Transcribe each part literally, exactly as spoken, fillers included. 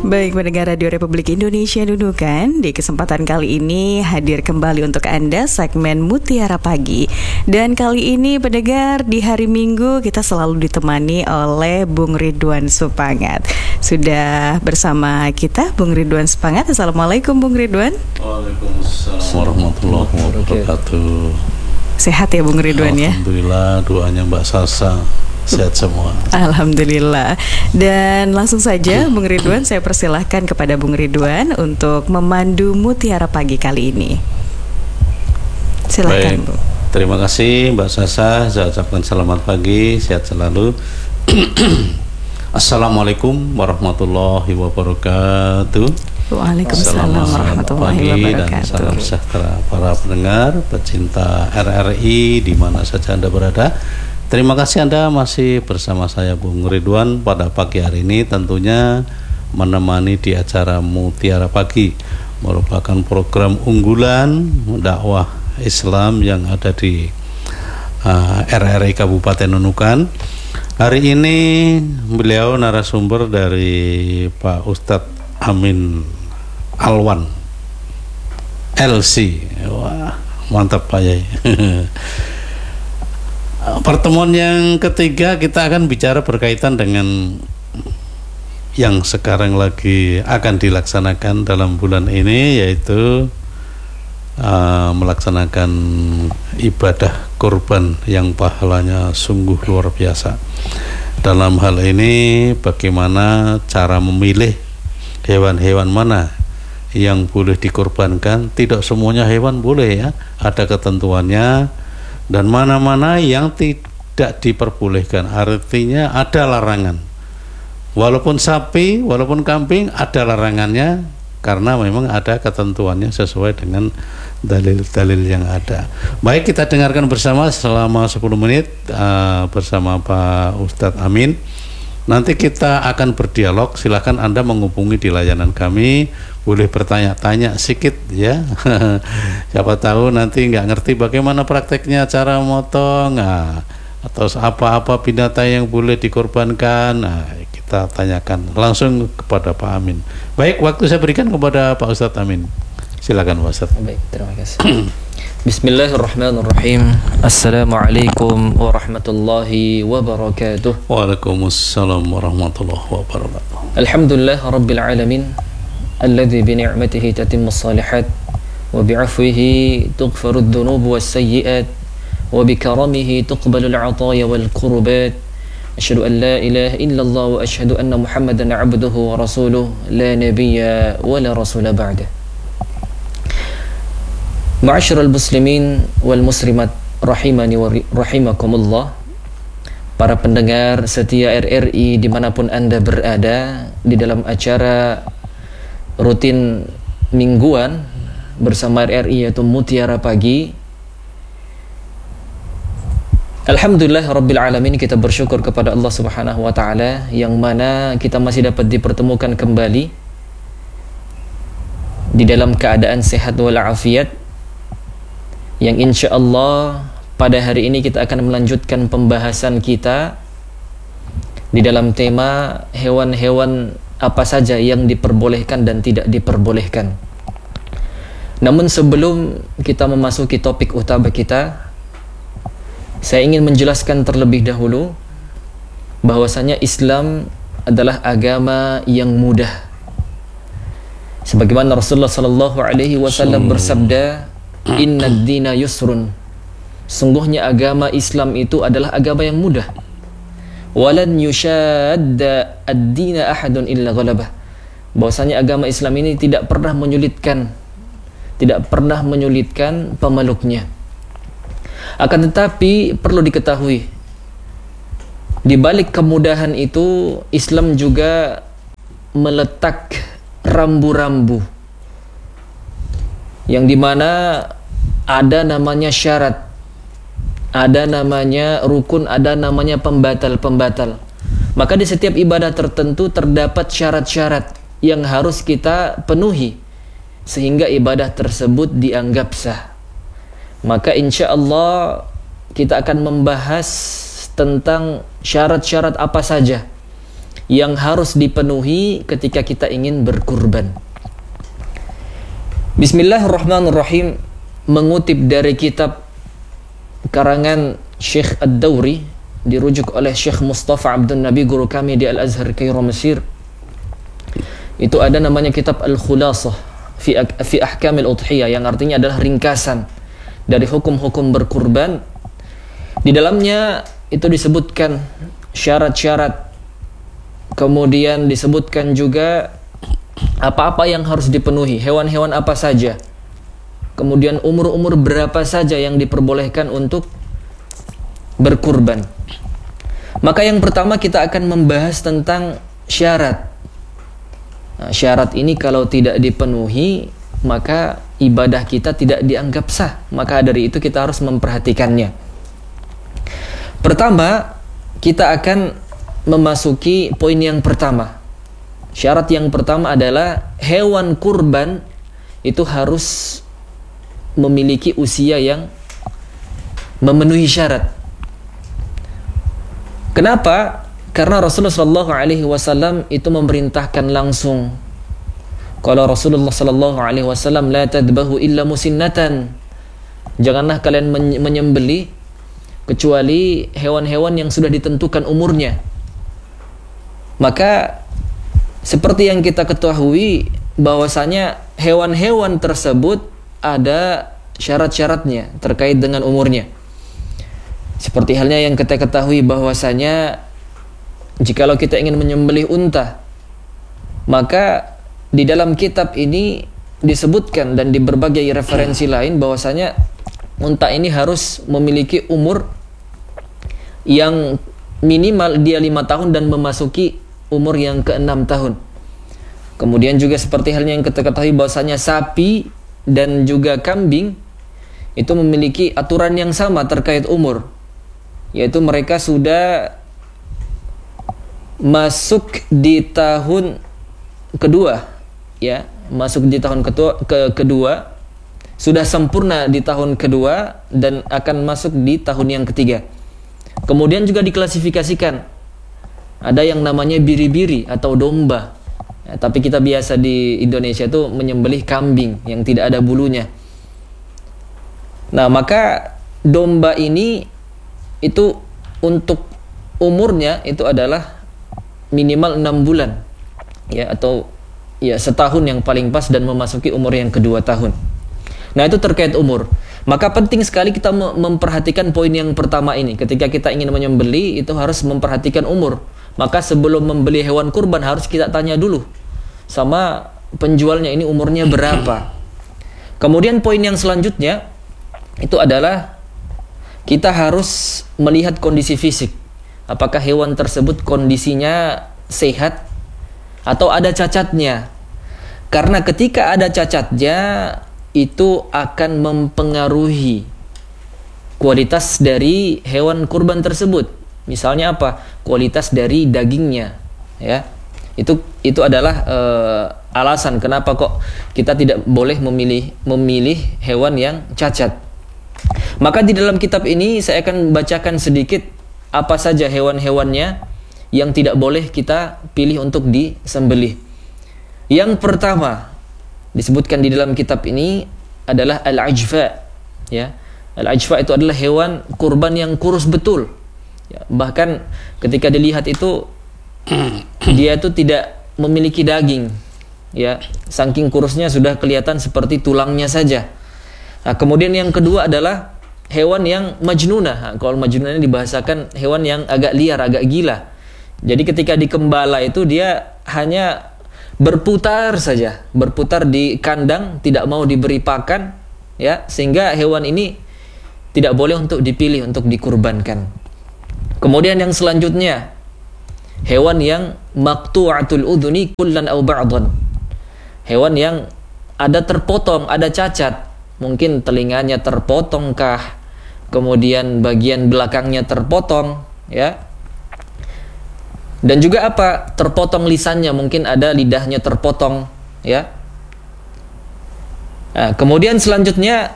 Baik, pendengar Radio Republik Indonesia Nunukan, di kesempatan kali ini hadir kembali untuk Anda segmen Mutiara Pagi. Dan kali ini pendengar, di hari Minggu kita selalu ditemani oleh Bung Ridwan Supangat. Sudah bersama kita Bung Ridwan Supangat. Assalamualaikum Bung Ridwan. Waalaikumsalam warahmatullahi wabarakatuh. Sehat ya Bung Ridwan ya? Alhamdulillah, doanya Mbak Sasa sehat semua. Alhamdulillah. Dan langsung saja Bung Ridwan, saya persilahkan kepada Bung Ridwan untuk memandu Mutiara Pagi kali ini. Silakan. Baik, terima kasih Mbak Sasa. Saya ucapkan selamat pagi, sehat selalu. Assalamualaikum warahmatullahi wabarakatuh. Waalaikumsalam warahmatullahi wabarakatuh. Dan salam sejahtera para pendengar, pecinta R R I di mana saja Anda berada. Terima kasih Anda masih bersama saya Bung Ridwan pada pagi hari ini, tentunya menemani di acara Mutiara Pagi, merupakan program unggulan dakwah Islam yang ada di uh, R R I Kabupaten Nunukan. Hari ini beliau narasumber dari Pak Ustadz Amin Alwan L C. Wah, mantap Pak Yai. Pertemuan yang ketiga kita akan bicara berkaitan dengan yang sekarang lagi akan dilaksanakan dalam bulan ini, yaitu uh, melaksanakan ibadah kurban yang pahalanya sungguh luar biasa. Dalam hal ini bagaimana cara memilih hewan-hewan mana yang boleh dikorbankan. Tidak semuanya hewan boleh ya, ada ketentuannya. Dan mana-mana yang tidak diperbolehkan, artinya ada larangan. Walaupun sapi, walaupun kambing ada larangannya, karena memang ada ketentuannya sesuai dengan dalil-dalil yang ada. Baik, kita dengarkan bersama selama sepuluh menit uh, bersama Pak Ustadz Amin. Nanti kita akan berdialog. Silakan Anda menghubungi di layanan kami, boleh bertanya-tanya sedikit ya. Siapa tahu nanti nggak ngerti bagaimana prakteknya cara motong, nah, atau apa-apa binatang yang boleh dikorbankan. Nah, kita tanyakan langsung kepada Pak Amin. Baik, waktu saya berikan kepada Pak Ustadz Amin. Silakan Pak Ustadz. Baik, terima kasih. Bismillahirrahmanirrahim. Assalamualaikum warahmatullahi wabarakatuh. Waalaikumsalam warahmatullahi wabarakatuh. Alhamdulillah rabbil alamin, alladzi bi ni'matihi tatimmus shalihat wa bi 'afwihi tughfarud dhunub was sayyi'at wa bi karamihi tuqbalul 'ataya wal qurbat. Asyhadu an la ilaha illallah wa asyhadu anna Muhammadan 'abduhu wa rasuluh la nabiyya wa la rasula ba'da. Ma'asyiral muslimin wal muslimat rahimani wa rahimakumullah. Para pendengar setia R R I dimanapun Anda berada, di dalam acara rutin mingguan bersama R R I yaitu Mutiara Pagi. Alhamdulillah rabbil alamin, kita bersyukur kepada Allah Subhanahu wa taala yang mana kita masih dapat dipertemukan kembali di dalam keadaan sehat walafiat, yang insya Allah pada hari ini kita akan melanjutkan pembahasan kita di dalam tema hewan-hewan apa saja yang diperbolehkan dan tidak diperbolehkan. Namun sebelum kita memasuki topik utama kita, saya ingin menjelaskan terlebih dahulu bahwasanya Islam adalah agama yang mudah. Sebagaimana Rasulullah sallallahu alaihi wasallam bersabda, Inna ad-dina yusrun. Sungguhnya agama Islam itu adalah agama yang mudah. Walan yushadda ad-dina ahadun illa ghalabah. Bahwasanya agama Islam ini tidak pernah menyulitkan, tidak pernah menyulitkan pemeluknya. Akan tetapi perlu diketahui, di balik kemudahan itu Islam juga meletak rambu-rambu yang dimana ada namanya syarat, ada namanya rukun, ada namanya pembatal-pembatal. Maka di setiap ibadah tertentu terdapat syarat-syarat yang harus kita penuhi sehingga ibadah tersebut dianggap sah. Maka insya Allah kita akan membahas tentang syarat-syarat apa saja yang harus dipenuhi ketika kita ingin berkurban. Bismillahirrahmanirrahim, mengutip dari kitab karangan Syekh Ad-Dawri, dirujuk oleh Syekh Mustafa Abdul Nabi, guru kami di Al-Azhar Kairo Mesir. Itu ada namanya kitab Al-Khulasah fi, fi Ahkamil Udhiyah, yang artinya adalah ringkasan dari hukum-hukum berkurban. Di dalamnya itu disebutkan syarat-syarat, kemudian disebutkan juga apa-apa yang harus dipenuhi, hewan-hewan apa saja, kemudian umur-umur berapa saja yang diperbolehkan untuk berkurban. Maka yang pertama kita akan membahas tentang syarat. Nah, syarat ini kalau tidak dipenuhi, maka ibadah kita tidak dianggap sah. Maka dari itu kita harus memperhatikannya. Pertama, kita akan memasuki poin yang pertama. Syarat yang pertama adalah hewan kurban itu harus memiliki usia yang memenuhi syarat. Kenapa? Karena Rasulullah Shallallahu Alaihi Wasallam itu memerintahkan langsung. Kalau Rasulullah Shallallahu Alaihi Wasallam, la tadbahu illa musinnatan, janganlah kalian menyembeli kecuali hewan-hewan yang sudah ditentukan umurnya. Maka seperti yang kita ketahui bahwasanya hewan-hewan tersebut ada syarat-syaratnya terkait dengan umurnya. Seperti halnya yang kita ketahui bahwasanya jikalau kita ingin menyembelih unta, maka di dalam kitab ini disebutkan dan di berbagai referensi lain bahwasanya unta ini harus memiliki umur yang minimal dia lima tahun dan memasuki umur yang keenam tahun. Kemudian juga seperti halnya yang kita ketahui bahwasanya sapi dan juga kambing itu memiliki aturan yang sama terkait umur, yaitu mereka sudah masuk di tahun kedua, ya, masuk di tahun kedua, ke kedua, sudah sempurna di tahun kedua dan akan masuk di tahun yang ketiga. Kemudian juga diklasifikasikan, ada yang namanya biri-biri atau domba, ya, tapi kita biasa di Indonesia itu menyembelih kambing yang tidak ada bulunya. Nah, maka domba ini itu untuk umurnya itu adalah minimal enam bulan, ya, atau ya setahun yang paling pas dan memasuki umur yang kedua tahun. Nah, itu terkait umur. Maka penting sekali kita memperhatikan poin yang pertama ini. Ketika kita ingin menyembelih itu harus memperhatikan umur. Maka sebelum membeli hewan kurban harus kita tanya dulu sama penjualnya, ini umurnya berapa. Kemudian poin yang selanjutnya itu adalah kita harus melihat kondisi fisik. Apakah hewan tersebut kondisinya sehat atau ada cacatnya. Karena ketika ada cacatnya itu akan mempengaruhi kualitas dari hewan kurban tersebut. Misalnya apa? Kualitas dari dagingnya, ya. Itu itu adalah uh, alasan kenapa kok kita tidak boleh memilih memilih hewan yang cacat. Maka di dalam kitab ini saya akan bacakan sedikit apa saja hewan-hewannya yang tidak boleh kita pilih untuk disembelih. Yang pertama disebutkan di dalam kitab ini adalah al-ajfa, ya. Al-ajfa itu adalah hewan kurban yang kurus betul, ya, bahkan ketika dilihat itu dia itu tidak memiliki daging, ya, saking kurusnya sudah kelihatan seperti tulangnya saja. Nah, kemudian yang kedua adalah hewan yang majnunah. Nah, kalau majnunah ini dibahasakan hewan yang agak liar, agak gila. Jadi ketika dikembala itu dia hanya berputar saja, berputar di kandang, tidak mau diberi pakan, ya, sehingga hewan ini tidak boleh untuk dipilih untuk dikurbankan. Kemudian yang selanjutnya hewan yang maqtu'atul udhuni kullan aw ba'dhan. Hewan yang ada terpotong, ada cacat, mungkin telinganya terpotongkah, kemudian bagian belakangnya terpotong, ya. Dan juga apa? Terpotong lisannya, mungkin ada lidahnya terpotong, ya. Nah, kemudian selanjutnya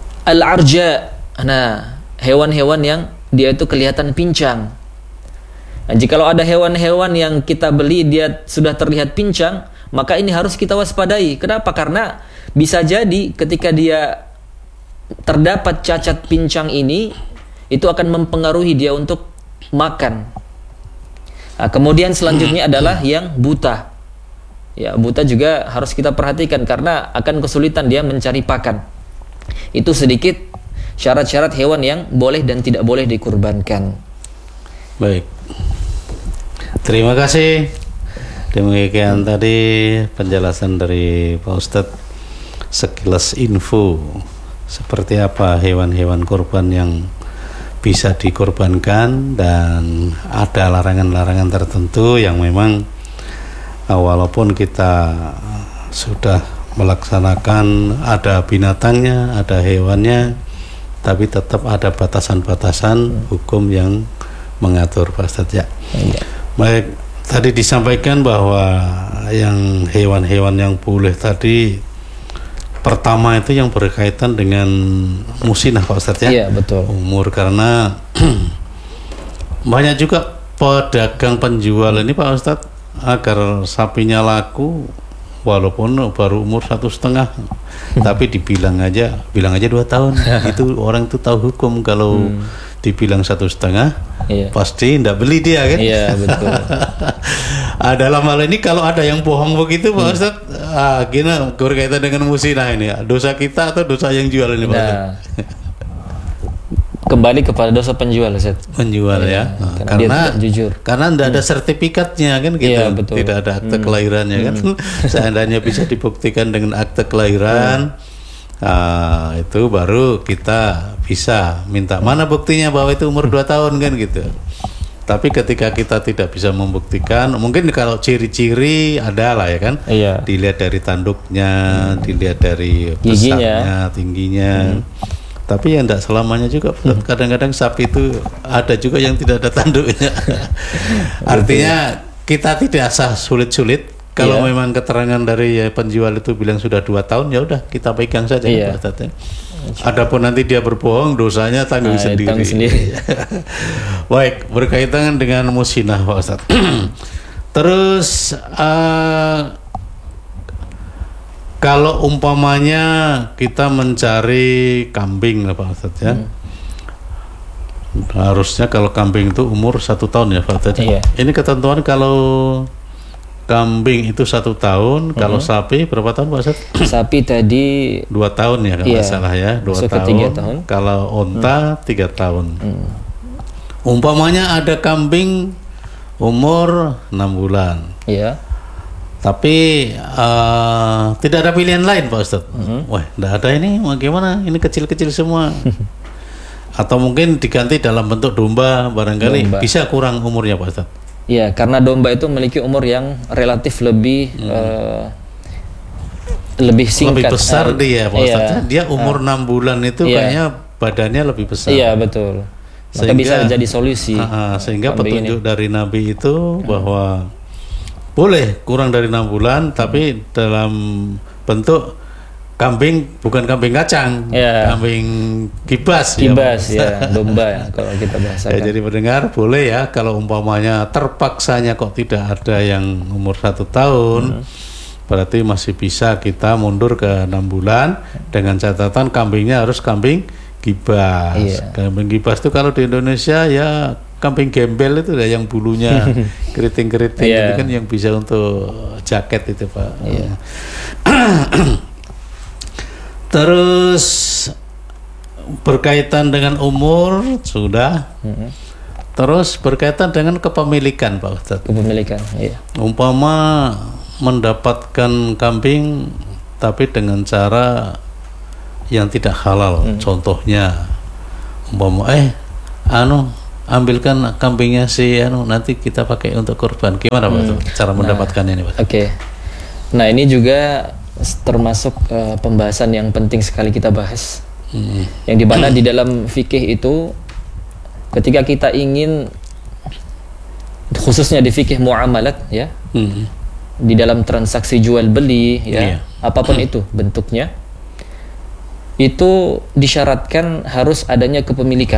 al-arja. Nah, hewan-hewan yang dia itu kelihatan pincang. Nah, jikalau ada hewan-hewan yang kita beli dia sudah terlihat pincang, maka ini harus kita waspadai. Kenapa? Karena bisa jadi ketika dia terdapat cacat pincang ini, itu akan mempengaruhi dia untuk makan. Nah, kemudian selanjutnya adalah yang buta. Ya, buta juga harus kita perhatikan karena akan kesulitan dia mencari pakan. Itu sedikit syarat-syarat hewan yang boleh dan tidak boleh dikurbankan. Baik. Terima kasih. Demikian tadi penjelasan dari Pak Ustadz, sekilas info seperti apa hewan-hewan kurban yang bisa dikorbankan, dan ada larangan-larangan tertentu yang memang walaupun kita sudah melaksanakan, ada binatangnya, ada hewannya, tapi tetap ada batasan-batasan hukum yang mengatur, Pak Ustadz ya. Ya. Baik, tadi disampaikan bahwa yang hewan-hewan yang boleh tadi pertama itu yang berkaitan dengan musinah, Pak Ustadz ya. Iya, betul. Umur, karena banyak juga pedagang penjual ini, Pak Ustadz, agar sapinya laku walaupun baru umur satu setengah, tapi dibilang aja, bilang aja dua tahun. Itu orang itu tahu hukum. Kalau hmm. dibilang satu setengah, iya. pasti tidak beli dia kan? Iya, betul. ah, dalam hal ini kalau ada yang bohong begitu, Pak hmm. Ustadz, ah, gimana berkaitan dengan musinah ini? Dosa kita atau dosa yang jual ini, Pak nah. Ustadz? Kembali kepada dosa penjual, Ustaz. Penjual ya, ya. Nah, karena karena, jujur. karena tidak ada hmm. sertifikatnya kan gitu, ya, betul. Tidak ada akte hmm. kelahirannya kan. Hmm. Seandainya bisa dibuktikan dengan akte kelahiran, hmm. nah, itu baru kita bisa minta mana buktinya bahwa itu umur dua tahun kan gitu. Tapi ketika kita tidak bisa membuktikan, mungkin kalau ciri-ciri ada lah ya kan, iya. Dilihat dari tanduknya, hmm. dilihat dari besarnya, tingginya. Hmm. Tapi ya tidak selamanya juga. Kadang-kadang sapi itu ada juga yang tidak ada tanduknya. Artinya kita tidak usah sulit-sulit. Kalau yeah. memang keterangan dari ya, penjual itu bilang sudah dua tahun, ya udah kita pegang saja. Yeah. Adapun nanti dia berbohong, dosanya tanggung nah, sendiri. sendiri. Baik, berkaitan dengan musinah, Pak Ustadz. Terus uh, kalau umpamanya kita mencari kambing lah, Pak Ustadz ya, hmm. harusnya kalau kambing itu umur satu tahun ya, Pak Ustadz. Iya. Ini ketentuan kalau kambing itu satu tahun, hmm. kalau sapi berapa tahun, Pak Ustadz? Sapi tadi dua tahun ya, kalau iya. salah ya, dua tahun. tahun. Kalau onta hmm. tiga tahun. Hmm. Umpamanya ada kambing umur enam bulan. Iya. Tapi uh, tidak ada pilihan lain, Pak Ustadz. Mm-hmm. Wah, tidak ada ini, bagaimana? Ini kecil-kecil semua. Atau mungkin diganti dalam bentuk domba, barangkali domba. Bisa kurang umurnya, Pak Ustadz. Iya, karena domba itu memiliki umur yang relatif lebih hmm. uh, lebih singkat. Lebih besar uh, dia, Pak Ustadz. Iya. Dia umur enam uh, bulan itu iya. kayaknya badannya lebih besar. Iya, betul. Maka sehingga, bisa jadi solusi. Uh, uh, sehingga petunjuk ini. dari Nabi itu bahwa hmm. boleh kurang dari enam bulan, tapi dalam bentuk kambing, bukan kambing kacang, ya. kambing kibas, kibas ya, ya domba ya, kalau kita bahasakan. Ya, jadi pendengar boleh ya, kalau umpamanya terpaksanya kok tidak ada yang umur satu tahun, hmm. berarti masih bisa kita mundur ke enam bulan dengan catatan kambingnya harus kambing kibas. Ya. Kambing kibas itu kalau di Indonesia ya kambing gembel itu ya, yang bulunya keriting-keriting yeah. itu kan yang bisa untuk jaket itu, Pak. Yeah. Terus berkaitan dengan umur sudah. Mm-hmm. Terus berkaitan dengan kepemilikan, Pak Ustadz. Kepemilikan, iya. Umpama mendapatkan kambing tapi dengan cara yang tidak halal, mm. contohnya umpama eh anu ambilkan kambingnya si anu nanti kita pakai untuk kurban. Gimana, Pak hmm. cara mendapatkannya nah, ini, Pak? Oke. Okay. Nah, ini juga termasuk uh, pembahasan yang penting sekali kita bahas. Hmm. Yang dimana di dalam fikih itu ketika kita ingin, khususnya di fikih muamalat ya, hmm. di dalam transaksi jual beli ya, yeah. apapun itu bentuknya, itu disyaratkan harus adanya kepemilikan.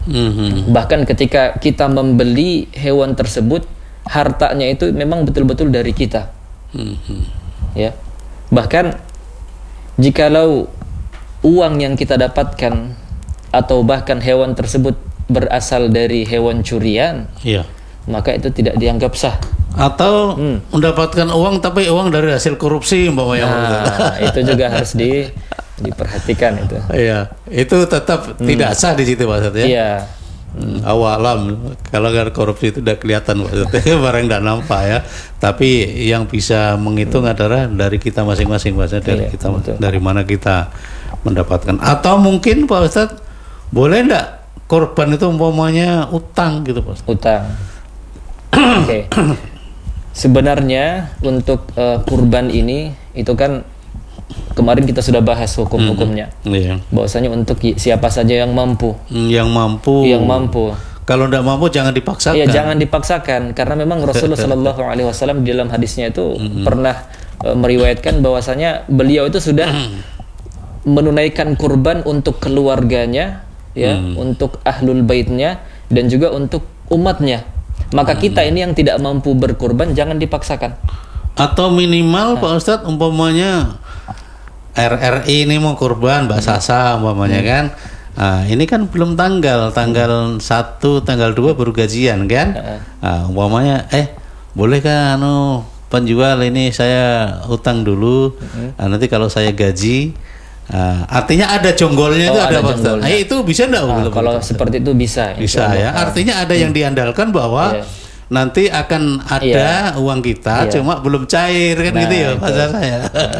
Mm-hmm. Bahkan ketika kita membeli hewan tersebut, hartanya itu memang betul-betul dari kita. Mm-hmm. Ya. Bahkan jikalau uang yang kita dapatkan atau bahkan hewan tersebut berasal dari hewan curian, iya, maka itu tidak dianggap sah. Atau hmm. mendapatkan uang tapi uang dari hasil korupsi umpamanya. Nah, itu juga harus di diperhatikan itu. Iya, itu tetap hmm. tidak sah di situ maksudnya. Iya. Hmm, awalam kalau nggak korupsi itu udah kelihatan maksudnya barang tidak nampak ya. Tapi yang bisa menghitung hmm. adalah dari kita masing-masing maksudnya dari iya, kita betul. Dari mana kita mendapatkan. Atau mungkin Pak Ustadz boleh enggak korban itu umpamanya utang gitu Pak Ustadz? Utang. Oke. Okay. Sebenarnya untuk uh, kurban ini itu kan kemarin kita sudah bahas hukum-hukumnya. Hmm, iya. Bahwasanya untuk siapa saja yang mampu. Yang mampu. Yang mampu. Kalau tidak mampu jangan dipaksakan. Iya, jangan dipaksakan karena memang Rasulullah Shallallahu Alaihi Wasallam di dalam hadisnya itu hmm. pernah uh, meriwayatkan bahwasanya beliau itu sudah menunaikan kurban untuk keluarganya, ya, hmm. untuk ahlul baitnya dan juga untuk umatnya. Maka kita ini yang tidak mampu berkurban jangan dipaksakan. Atau minimal nah. Pak Ustadz umpamanya R R I ini mau kurban Mbak Sasa umpamanya hmm. kan. Nah, ini kan belum tanggal, tanggal satu, tanggal dua baru gajian kan. Hmm. Nah, umpamanya eh boleh kan anu penjual ini saya utang dulu. Hmm. Nah, nanti kalau saya gaji Uh, artinya ada jonggolnya oh, itu ada, ada Pak. Nah, itu bisa enggak? Nah, kalau seperti itu bisa. Bisa ya. Artinya ada yang diandalkan bahwa yeah. nanti akan ada yeah. uang kita, yeah. cuma belum cair kan nah, gitu ya, Pak saya.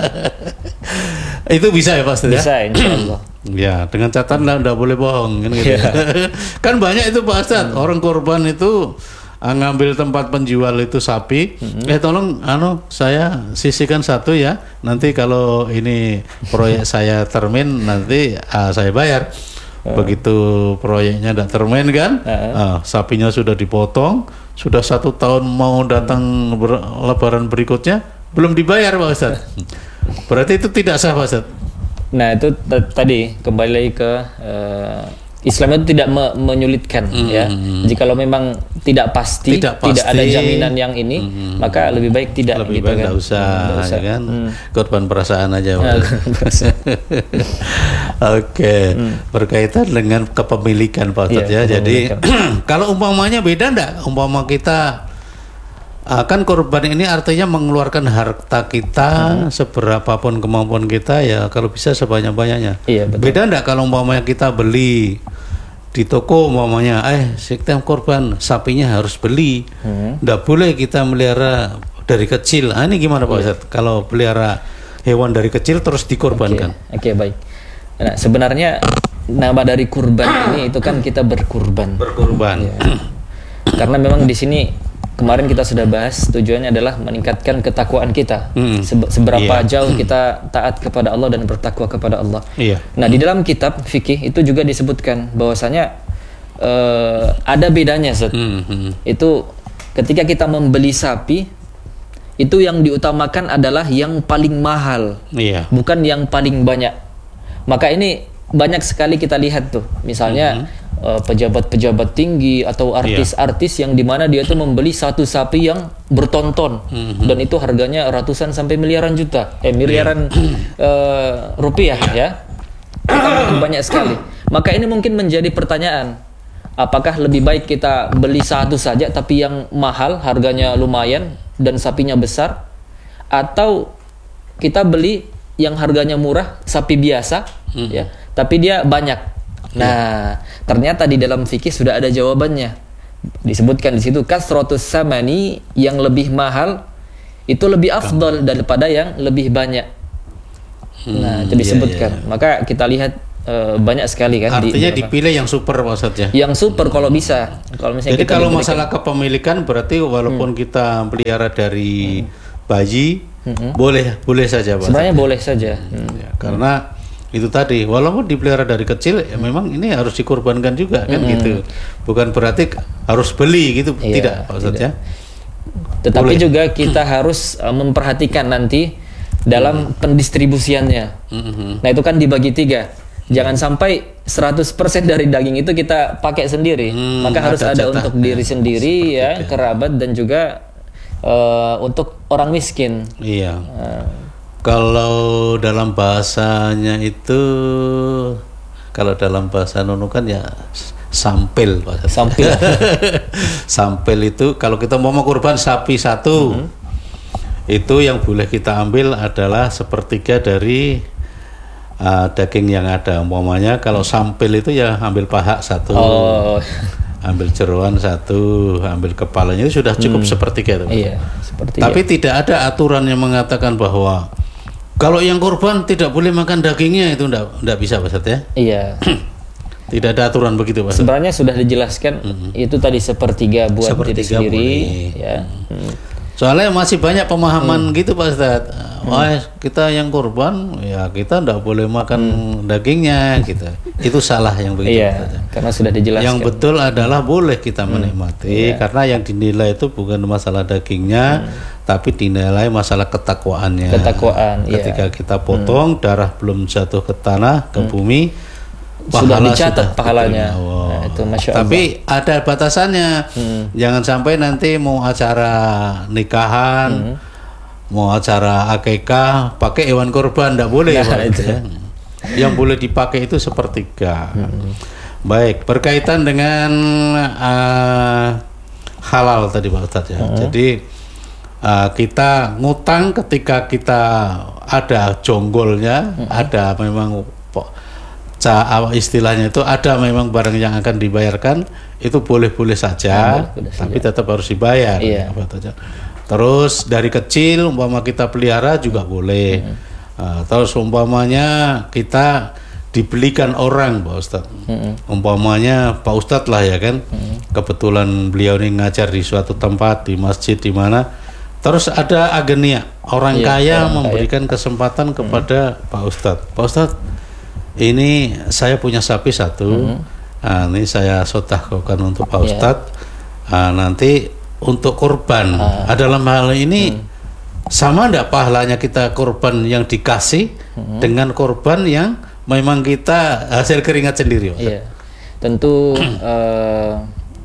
Itu bisa ya, Pak? Bisa, insyaallah. Ya, dengan catatan enggak boleh bohong kan gitu. Yeah. Kan banyak itu Pak Ustadz, hmm. orang korban itu ngambil tempat penjual itu sapi, mm-hmm. eh tolong anu saya sisihkan satu ya, nanti kalau ini proyek saya termin nanti uh, saya bayar. Uh. Begitu proyeknya tidak termin kan, uh. uh, sapinya sudah dipotong, sudah satu tahun mau datang ber- lebaran berikutnya belum dibayar Pak Ustadz. Berarti itu tidak sah Pak Ustadz. Nah itu t- tadi kembali lagi ke uh, Islam itu tidak me- menyulitkan mm-hmm. ya. Jikalau memang tidak pasti, tidak pasti, tidak ada jaminan yang ini, mm-hmm. maka lebih baik tidak. Lebih gitu baik kan. Tidak usah, hmm, usah. Ya kan. Hmm. Korban perasaan aja. Oke, okay. hmm. berkaitan dengan kepemilikan Pak Ustadz ya. ya. Jadi kalau umpamanya beda enggak? Umpama kita akan korban ini artinya mengeluarkan harta kita hmm. seberapapun kemampuan kita ya kalau bisa sebanyak-banyaknya. Iya, betul. Beda enggak kalau umpamanya kita beli di toko umpamanya eh sistem korban sapinya harus beli. Hmm. Enggak boleh kita melihara dari kecil. Ah, ini gimana Pak Ustadz? Iya. Kalau pelihara hewan dari kecil terus dikorbankan. Oke, okay. okay, baik. Nah, sebenarnya nama dari kurban ini itu kan kita berkurban. Berkurban. Ya. Karena memang di sini kemarin kita sudah bahas tujuannya adalah meningkatkan ketakwaan kita. Hmm. Seberapa yeah. jauh kita taat kepada Allah dan bertakwa kepada Allah. Yeah. Nah, di dalam kitab fikih itu juga disebutkan bahwasanya uh, ada bedanya, Zat. Hmm. Itu ketika kita membeli sapi, itu yang diutamakan adalah yang paling mahal, yeah. bukan yang paling banyak. Maka ini banyak sekali kita lihat tuh, misalnya hmm. Uh, pejabat-pejabat tinggi atau artis-artis yeah. yang dimana dia tuh membeli satu sapi yang bertonton mm-hmm. dan itu harganya ratusan sampai miliaran juta, eh miliaran yeah. uh, rupiah ya, itu banyak sekali. Maka ini mungkin menjadi pertanyaan, apakah lebih baik kita beli satu saja tapi yang mahal, harganya lumayan dan sapinya besar, atau kita beli yang harganya murah, sapi biasa mm-hmm. ya, tapi dia banyak. Nah, ternyata di dalam fikih sudah ada jawabannya. Disebutkan di situ kasratus samani, yang lebih mahal itu lebih afdal daripada yang lebih banyak. Hmm, nah, itu disebutkan. Iya, iya. Maka kita lihat uh, banyak sekali kan. Artinya di, dipilih yang super maksudnya. Yang super kalau bisa. Kalau misalnya jadi kita kalau diberikan, masalah kepemilikan berarti walaupun hmm. kita pelihara dari hmm. bayi, hmm. boleh boleh saja Pak. Sebenarnya boleh saja. Hmm. Ya, karena itu tadi walaupun dipelihara dari kecil ya memang ini harus dikorbankan juga kan mm-hmm. gitu, bukan berarti harus beli gitu, iya, tidak maksudnya. Tetapi boleh. Juga kita harus uh, memperhatikan nanti dalam mm. pendistribusiannya. Mm-hmm. Nah itu kan dibagi tiga. Jangan sampai seratus persen dari daging itu kita pakai sendiri. Hmm, Maka harus ada ada jatah. untuk diri sendiri ya, itu. kerabat dan juga uh, untuk orang miskin. Iya. Uh, Kalau dalam bahasanya itu, kalau dalam bahasa Nunukan ya sampel, Pak. Sampel. Sampel itu kalau kita mau kurban sapi satu, mm-hmm. itu yang boleh kita ambil adalah sepertiga dari uh, daging yang ada. Umpamanya kalau sampel itu ya ambil paha satu, oh. ambil jeroan satu, ambil kepalanya itu sudah cukup hmm. sepertiga itu. Iya, sepertiga. Tapi tidak ada aturan yang mengatakan bahwa kalau yang kurban tidak boleh makan dagingnya, itu enggak, enggak bisa, Pak Ustadz ya? Iya. Tidak ada aturan begitu, Pak. Sebenarnya sudah dijelaskan mm-hmm. itu tadi sepertiga buat sepertiga diri sendiri, boleh. ya. Hmm. Soalnya masih banyak pemahaman hmm. gitu, Pak Ustadz. Hmm. Wah, kita yang kurban, ya kita tidak boleh makan hmm. dagingnya, gitu. Itu salah yang begitu. Iya, karena sudah dijelaskan. Yang betul adalah boleh kita menikmati, hmm. karena yang dinilai itu bukan masalah dagingnya, hmm. tapi dinilai masalah ketakwaannya. Ketakwaan. Ketika iya. kita potong, hmm. darah belum jatuh ke tanah, ke hmm. bumi. Sudah dicatat sudah pahalanya. Oh. Nah, itu Masya Allah. Tapi ada batasannya. Hmm. Jangan sampai nanti mau acara nikahan, hmm. mau acara akikah pakai hewan kurban, tidak boleh. Nah, itu. Ya. Yang boleh dipakai itu sepertiga. Hmm. Baik, berkaitan dengan uh, halal tadi Pak Ustadz ya. Hmm. Jadi uh, kita ngutang ketika kita ada jonggolnya, hmm. ada memang istilahnya itu ada memang barang yang akan dibayarkan, itu boleh-boleh saja, nah, boleh, boleh tapi saja. Tetap harus dibayar. Iya. Terus dari kecil umpama kita pelihara juga boleh. Hmm. Uh, terus umpamanya kita dibelikan orang, Pak Ustadz. Hmm. Umpamanya Pak Ustadz lah ya kan. Hmm. Kebetulan beliau ini ngajar di suatu tempat, di masjid di mana. Terus ada agenia, orang iya, kaya orang memberikan kaya. kesempatan kepada hmm. Pak Ustadz. Pak Ustadz, ini saya punya sapi satu, mm-hmm. nah, ini saya sodakokan untuk Pak Ustadz, yeah. nah, nanti untuk korban. Uh. Dalam hal ini mm. sama enggak pahalanya kita korban yang dikasih mm-hmm. dengan korban yang memang kita hasil keringat sendiri? Iya, yeah. tentu uh,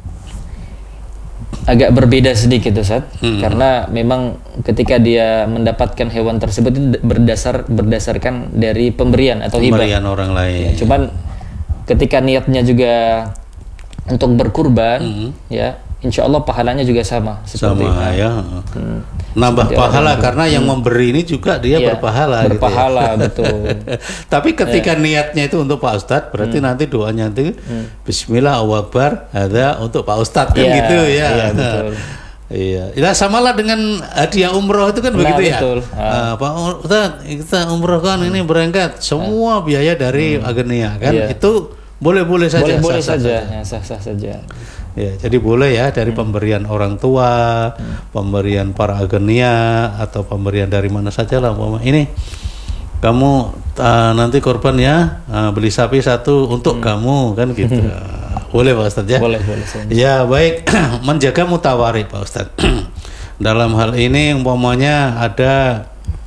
agak berbeda sedikit Ustaz, hmm. karena memang ketika dia mendapatkan hewan tersebut itu berdasar berdasarkan dari pemberian atau hibah. Pemberian orang lain. Ya, cuman ketika niatnya juga untuk berkurban, hmm. ya, insya Allah pahalanya juga sama. Seperti sama itu. ya. Hmm. Nambah seperti pahala orang karena hmm. yang memberi ini juga dia ya, berpahala. Berpahala, gitu ya. Betul. Tapi ketika ya. niatnya itu untuk Pak Ustadz, berarti hmm. nanti doanya itu hmm. Bismillah Allahu Akbar, ada untuk Pak Ustadz kan ya, gitu ya. Ya betul. Iya, ya samalah dengan hadiah umroh itu kan nah, begitu betul. ya. Uh, Pak Ustadz, kita umroh kan hmm. ini berangkat, semua hmm. biaya dari hmm. agenia kan, ya. Itu boleh-boleh saja. Boleh-boleh saja, ya, sah-sah saja. Ya, jadi boleh ya dari hmm. pemberian orang tua, hmm. pemberian para agenia atau pemberian dari mana saja lah. Ini kamu uh, nanti korban ya, uh, beli sapi satu untuk hmm. kamu kan gitu. Boleh Pak Ustadz ya? Boleh, boleh. Saja. Ya baik, menjaga mutawarid Pak Ustadz. Dalam hal ini umpamanya ada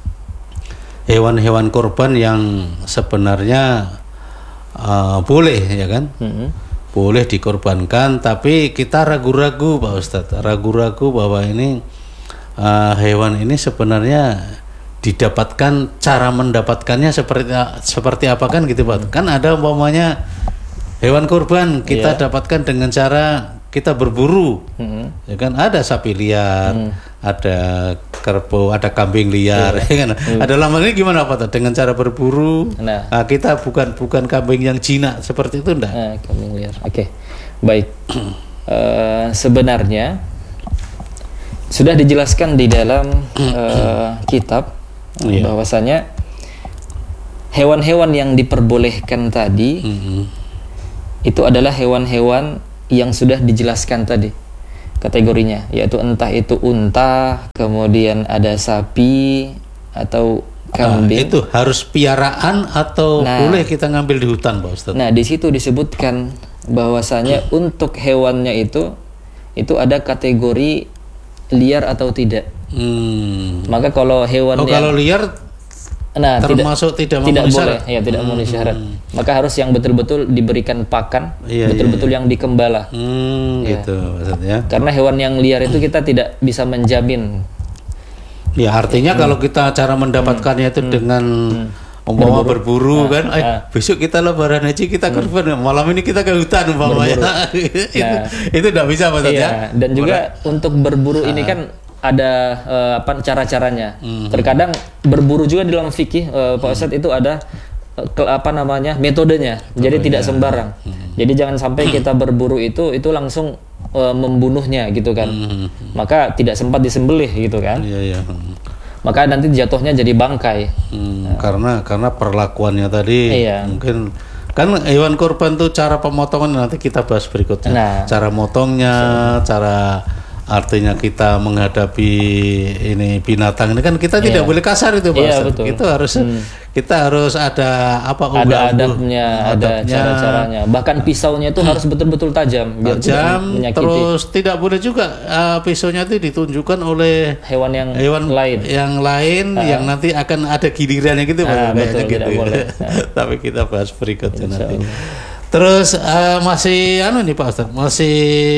hewan-hewan korban yang sebenarnya uh, boleh ya kan? Hmm. Boleh dikorbankan, tapi kita ragu-ragu Pak Ustadz, ragu-ragu bahwa ini uh, hewan ini sebenarnya didapatkan, cara mendapatkannya seperti seperti apa kan gitu Pak. Hmm. Kan ada umpamanya hewan kurban kita yeah. dapatkan dengan cara kita berburu, hmm. ya kan, ada sapi liar, hmm. ada kerbau, ada kambing liar, yeah. ya kan. Hmm. Ada lama ini gimana Pak? Dengan cara berburu, nah. Nah, kita bukan bukan kambing yang jinak seperti itu enggak? Nah, kambing liar. Oke, okay. Baik. uh, sebenarnya sudah dijelaskan di dalam uh, kitab yeah. bahwasanya hewan-hewan yang diperbolehkan tadi mm-hmm. itu adalah hewan-hewan yang sudah dijelaskan tadi kategorinya, yaitu entah itu unta, kemudian ada sapi atau kambing. Nah, itu harus piaraan atau nah, boleh kita ngambil di hutan Pak Ustadz? Nah di situ disebutkan bahwasanya hmm. untuk hewannya itu itu ada kategori liar atau tidak. Hmm. Maka kalau hewan oh, yang kalau liar Nah, termasuk tidak, tidak, tidak boleh, syarat. ya tidak memenuhi Hmm. syarat. Maka harus yang betul-betul diberikan pakan, Iya, betul-betul iya, iya. yang dikembala. Hmm, Ya. gitu maksudnya. Karena hewan yang liar itu kita tidak bisa menjamin. Ya artinya kalau kita cara mendapatkannya itu dengan umpama berburu, Nah, kan, eh nah. besok kita lebaran haji kita korban, malam ini kita ke hutan umpamanya. itu Nah. itu tidak bisa maksudnya. Iya, dan juga untuk berburu ini kan ada eh, apa cara-caranya. Terkadang berburu juga di dalam fikih eh, Pak Ustadz itu ada eh, ke, apa namanya metodenya. Jadi tidak sembarang. Jadi jangan sampai kita berburu itu itu langsung eh, membunuhnya gitu kan. Maka tidak sempat disembelih gitu kan. Iya, iya. Maka nanti jatuhnya jadi bangkai. Hmm, karena karena perlakuannya tadi Iya. mungkin kan hewan kurban tuh cara pemotongan nanti kita bahas berikutnya. Nah. Cara motongnya, cara artinya kita menghadapi ini binatang ini kan kita tidak Iya. boleh kasar itu Pak Iya, Ustadz. betul. Itu harus kita harus ada apa Ada unggah-ungguh, adabnya, ada adabnya, cara-caranya. Bahkan pisaunya itu harus betul-betul tajam biar tidak tajam, menyakiti terus tidak boleh juga uh, pisaunya itu ditunjukkan oleh hewan yang hewan lain. yang lain yang nanti akan ada gilirannya gitu Pak, Ah, kayaknya betul, gitu. tidak boleh. Nah. Tapi kita bahas berikutnya Insya nanti. Allah. Terus uh, masih anu nih Pak Ustadz, masih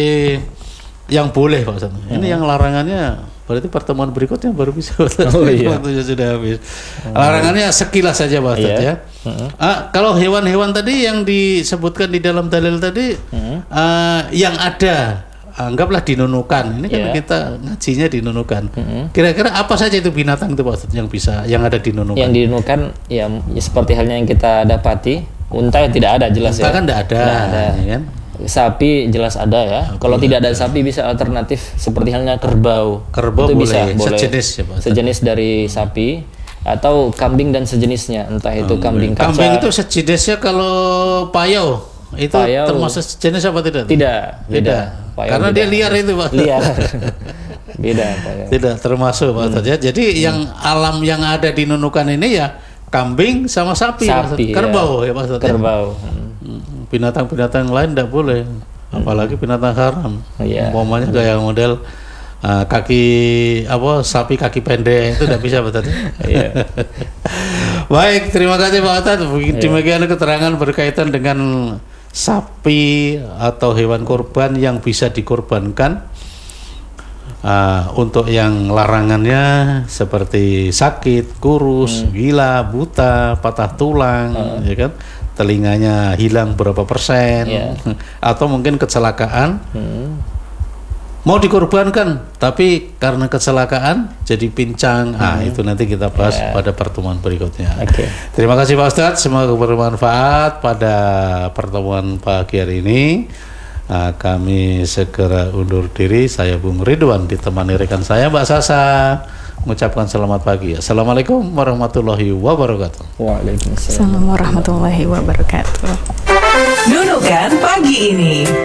yang boleh Pak Ustadz. Ini yang larangannya berarti pertemuan berikutnya baru bisa Pak Ustadz. Oh, iya. Waktunya sudah habis. Larangannya sekilas saja Pak Ustadz Iya. ya. Ah, kalau hewan-hewan tadi yang disebutkan di dalam dalil tadi ah, yang ada anggaplah dinunukan. Ini kan Iya. kita ngajinya dinunukan. Kira-kira apa saja itu binatang itu Pak Ustadz yang bisa yang ada dinunukan? Yang dinunukan ya, ya seperti halnya yang kita dapati, unta ya tidak ada jelas Unta ya. kan tidak ada, Tidak ada. ya kan? Sapi jelas ada ya. Kalau tidak ada sapi bisa alternatif seperti halnya kerbau. Kerbau Itu boleh, bisa, boleh. sejenis ya, Pak Ustadz? Sejenis dari sapi atau kambing dan sejenisnya, entah itu kambing kaca. Kambing itu sejenisnya kalau payau itu Payau. termasuk sejenis apa tidak? Tidak, beda. Beda. Payau Karena beda. dia liar itu Pak. Liar. Beda payau. Tidak termasuk Pak Ustadz ya. Jadi yang alam yang ada di nunukan ini ya kambing sama sapi, Pak Ustadz. Sapi. Kerbau ya, Pak Ustadz ya? Kerbau. Hmm. Hmm, binatang-binatang lain tidak boleh, apalagi binatang haram. Iya. Umpamanya kayak model uh, kaki apa sapi kaki pendek itu tidak bisa Pak Ustadz. Iya. Baik, terima kasih Pak Ustadz. Demikian keterangan berkaitan dengan sapi atau hewan kurban yang bisa dikorbankan. Uh, untuk yang larangannya seperti sakit, kurus, gila, buta, patah tulang, ya kan, telinganya hilang berapa persen, Yeah. atau mungkin kecelakaan, Hmm. mau dikorbankan, tapi karena kecelakaan jadi pincang. Ah, itu nanti kita bahas Yeah. pada pertemuan berikutnya. Oke. Terima kasih Pak Ustadz, semoga bermanfaat pada pertemuan pagi hari ini. Nah, kami segera undur diri. Saya Bung Ridwan ditemani rekan saya Mbak Sasa, mengucapkan selamat pagi. Assalamualaikum warahmatullahi wabarakatuh. Waalaikumsalam. Assalamualaikum warahmatullahi wabarakatuh. Nunukan pagi ini.